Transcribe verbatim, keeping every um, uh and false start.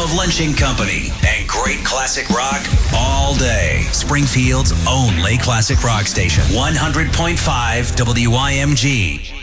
of Lynching Company and great classic rock all day. Springfield's only classic rock station. one hundred point five W I M G.